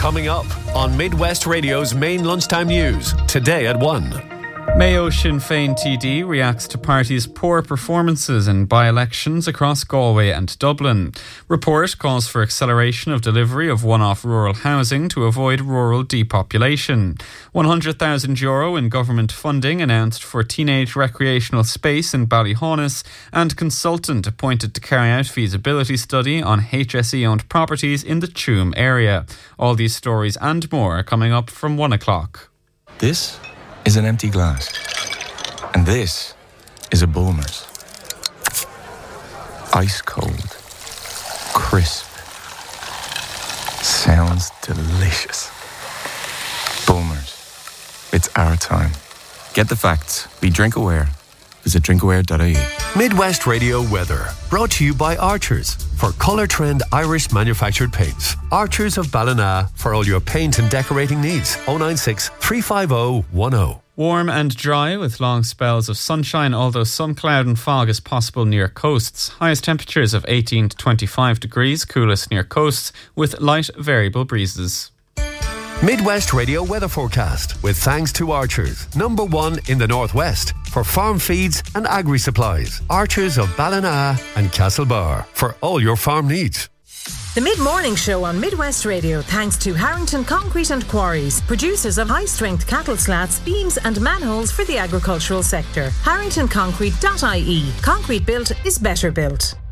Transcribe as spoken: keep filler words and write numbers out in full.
coming up on Midwest Radio's main lunchtime news, today at one. Mayo Sinn Féin T D reacts to party's poor performances in by-elections across Galway and Dublin. Report calls for acceleration of delivery of one-off rural housing to avoid rural depopulation. one hundred thousand euro in government funding announced for teenage recreational space in Ballyhaunis, and consultant appointed to carry out feasibility study on H S E-owned properties in the Tuam area. All these stories and more are coming up from one o'clock. This is an empty glass. And this is a Bulmers. Ice cold. Crisp. Sounds delicious. Bulmers. It's our time. Get the facts. Be drink aware. Visit drinkaware dot I E. Midwest Radio weather, brought to you by Archers for Colour Trend Irish manufactured paints. Archers of Ballina for all your paint and decorating needs. oh nine six, three five oh, one oh. Warm and dry with long spells of sunshine, although some cloud and fog is possible near coasts. Highest temperatures of eighteen to twenty-five degrees, coolest near coasts with light variable breezes. Midwest Radio weather forecast with thanks to Archers, number one in the northwest for farm feeds and agri supplies. Archers of Ballina and Castlebar for all your farm needs. The mid-morning show on Midwest Radio, thanks to Harrington Concrete and Quarries, producers of high-strength cattle slats, beams and manholes for the agricultural sector. harrington concrete dot I E. Concrete built is better built.